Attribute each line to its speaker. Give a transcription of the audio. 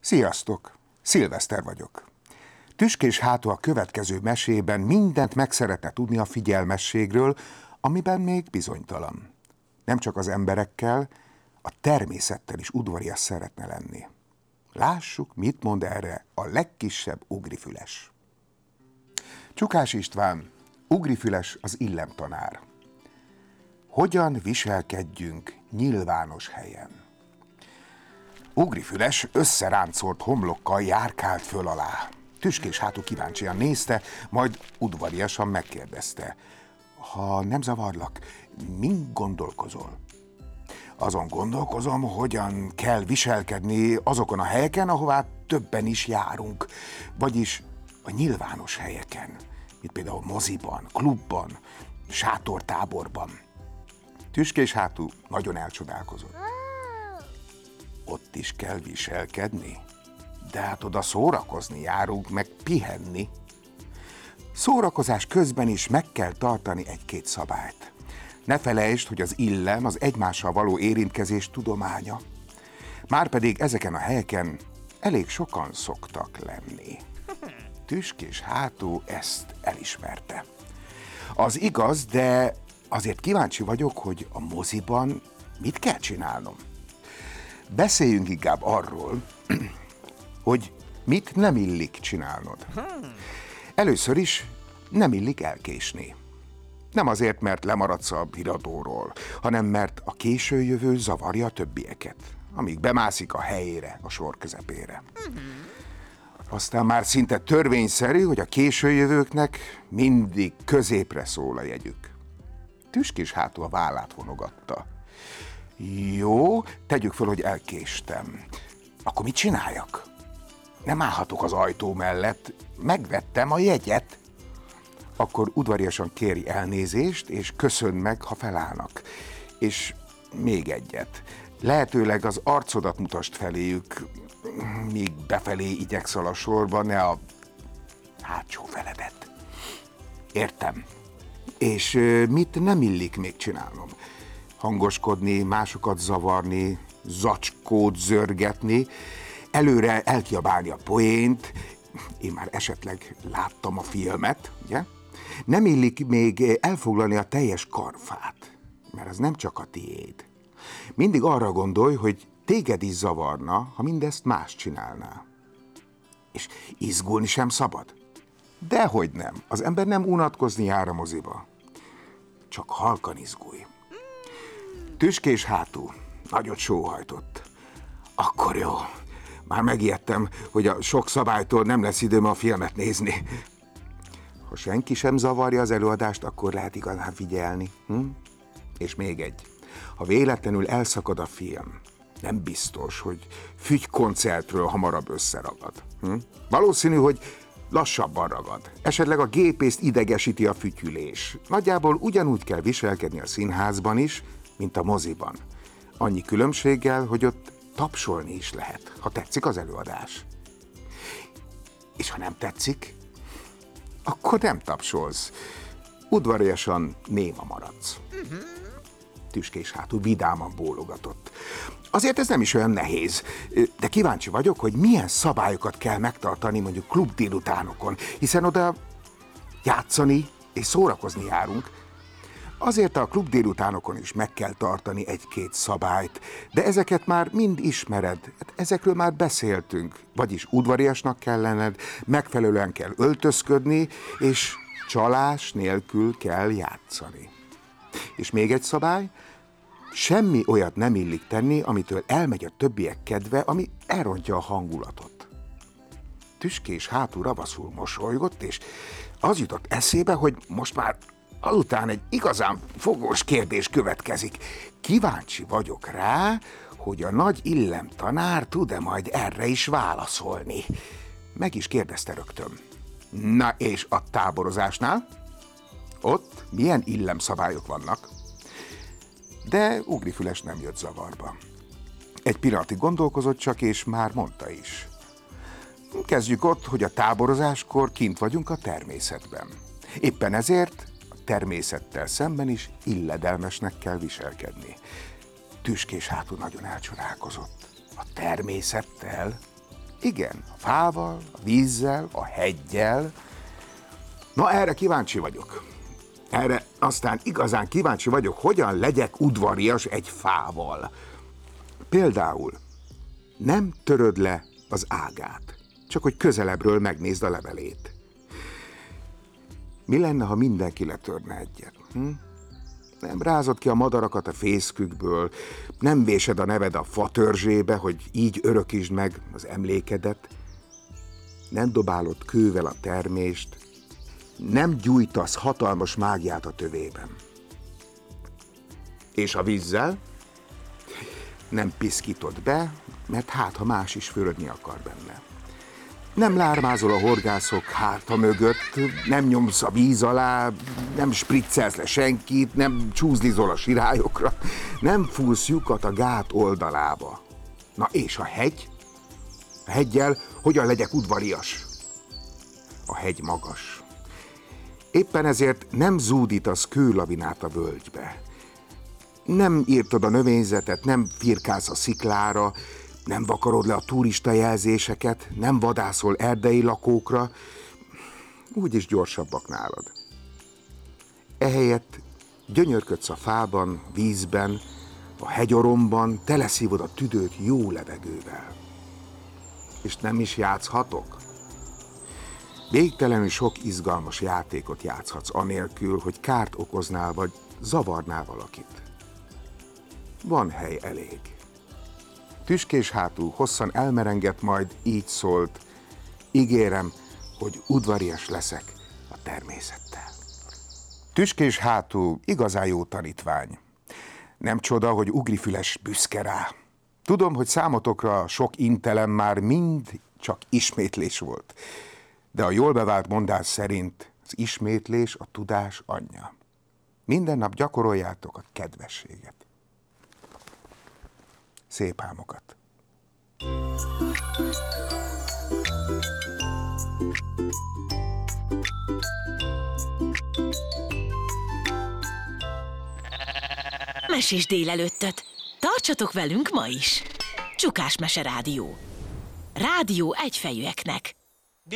Speaker 1: Sziasztok! Szilveszter vagyok. Tüskés Hátó a következő mesében mindent meg szeretne tudni a figyelmességről, amiben még bizonytalan. Nem csak az emberekkel, a természettel is udvarias szeretne lenni. Lássuk, mit mond erre a legkisebb ugrifüles. Csukás István, ugrifüles az illemtanár. Hogyan viselkedjünk nyilvános helyen? Ugrifüles összeráncolt homlokkal járkált föl alá. Tüskés Hátó kíváncsian nézte, majd udvariasan megkérdezte. Ha nem zavarlak, mind gondolkozol? Azon gondolkozom, hogyan kell viselkedni azokon a helyeken, ahová többen is járunk, vagyis a nyilvános helyeken, mint például moziban, klubban, sátortáborban. Tüskés Hátó nagyon elcsodálkozott. Ott is kell viselkedni? De hát oda szórakozni járunk, meg pihenni. Szórakozás közben is meg kell tartani egy-két szabályt. Ne felejtsd, hogy az illem az egymással való érintkezés tudománya. Márpedig ezeken a helyeken elég sokan szoktak lenni. Tüskés Hátó ezt elismerte. Az igaz, de azért kíváncsi vagyok, hogy a moziban mit kell csinálnom. Beszéljünk inkább arról, hogy mit nem illik csinálnod. Először is nem illik elkésni. Nem azért, mert lemaradsz a híradóról, hanem mert a későjövő zavarja a többieket, amíg bemászik a helyére, a sor közepére. Aztán már szinte törvényszerű, hogy a későjövőknek mindig középre szól a jegyük. Tüskés Hátó a vállát vonogatta. Jó, tegyük föl, hogy elkéstem. Akkor mit csináljak? Nem állhatok az ajtó mellett, megvettem a jegyet. Akkor udvariasan kérj elnézést, és köszönd meg, ha felállnak. És még egyet. Lehetőleg az arcodat mutasd feléjük, míg befelé igyekszel a sorba, ne a hátsó feledet. Értem. És mit nem illik még csinálnom? Hangoskodni, másokat zavarni, zacskót zörgetni, előre elkiabálni a poént, én már esetleg láttam a filmet, ugye? Nem illik még elfoglalni a teljes karfát, mert az nem csak a tiéd. Mindig arra gondolj, hogy téged is zavarna, ha mindezt más csinálná. És izgulni sem szabad? Dehogy nem, az ember nem unatkozni jár a moziba. Csak halkan izgulj. Tüskés Hátó nagyot sóhajtott. Akkor jó. Már megijedtem, hogy a sok szabálytól nem lesz időm a filmet nézni. Ha senki sem zavarja az előadást, akkor lehet igazán figyelni. És még egy. Ha véletlenül elszakad a film, nem biztos, hogy fügykoncertről hamarabb összeragad. Valószínű, hogy lassabban ragad. Esetleg a gépészt idegesíti a fütyülés. Nagyjából ugyanúgy kell viselkedni a színházban is, mint a moziban. Annyi különbséggel, hogy ott tapsolni is lehet, ha tetszik az előadás. És ha nem tetszik, akkor nem tapsolsz. Udvariasan néma maradsz. Tüskés Hátó vidáman bólogatott. Azért ez nem is olyan nehéz, de kíváncsi vagyok, hogy milyen szabályokat kell megtartani mondjuk klub délutánokon, hiszen oda játszani és szórakozni járunk. Azért a klub délutánokon is meg kell tartani egy-két szabályt, de ezeket már mind ismered, ezekről már beszéltünk, vagyis udvariasnak kell lenned, megfelelően kell öltözködni, és csalás nélkül kell játszani. És még egy szabály, semmi olyat nem illik tenni, amitől elmegy a többiek kedve, ami elrontja a hangulatot. Tüskés Hátó ravaszul mosolygott, és az jutott eszébe, hogy most már azután egy igazán fogós kérdés következik. Kíváncsi vagyok rá, hogy a nagy illemtanár tud-e majd erre is válaszolni. Meg is kérdezte rögtön. Na és a táborozásnál? Ott milyen illemszabályok vannak? De ugrifüles nem jött zavarba. Egy pillanatig gondolkozott csak, és már mondta is. Kezdjük ott, hogy a táborozáskor kint vagyunk a természetben. Éppen ezért természettel szemben is illedelmesnek kell viselkedni. Tüskés Hátó nagyon elcsodálkozott. A természettel? Igen, a fával, a vízzel, a heggyel. Na, erre kíváncsi vagyok. Erre aztán igazán kíváncsi vagyok, hogyan legyek udvarias egy fával. Például nem töröd le az ágát, csak hogy közelebbről megnézd a levelét. Mi lenne, ha mindenki letörne egyet? Nem rázod ki a madarakat a fészkükből, nem vésed a neved a fa törzsébe, hogy így örökítsd meg az emlékedet, nem dobálod kővel a termést, nem gyújtasz hatalmas mágiát a tövében. És a vízzel? Nem piszkítod be, mert hát, ha más is fürödni akar benne. Nem lármázol a horgászok háta mögött, nem nyomsz a víz alá, nem spriccelsz le senkit, nem csúzlizol a sirályokra, nem fúrsz lyukat a gát oldalába. Na és a hegy? A heggyel hogyan legyek udvarias? A hegy magas. Éppen ezért nem zúdítasz kőlavinát a völgybe. Nem írtod a növényzetet, nem firkálsz a sziklára, nem vakarod le a turista jelzéseket, nem vadászol erdei lakókra, úgyis gyorsabbak nálad. Ehelyett gyönyörködsz a fában, vízben, a hegyoromban, teleszívod a tüdőt jó levegővel. És nem is játszhatok? Végtelenül sok izgalmas játékot játszhatsz anélkül, hogy kárt okoznál vagy zavarnál valakit. Van hely elég. Tüskés hátú hosszan elmerengett, majd így szólt: ígérem, hogy udvarias leszek a természettel. Tüskés hátú igazán jó tanítvány. Nem csoda, hogy Ugrifüles büszke rá. Tudom, hogy számotokra sok intelem már mind csak ismétlés volt. De a jól bevált mondás szerint az ismétlés a tudás anyja. Minden nap gyakoroljátok a kedvességet. Szép álmokat!
Speaker 2: Mesés délelőttöt! Tartsatok velünk ma is! Csukás Mese Rádió. Rádió egyfejűeknek.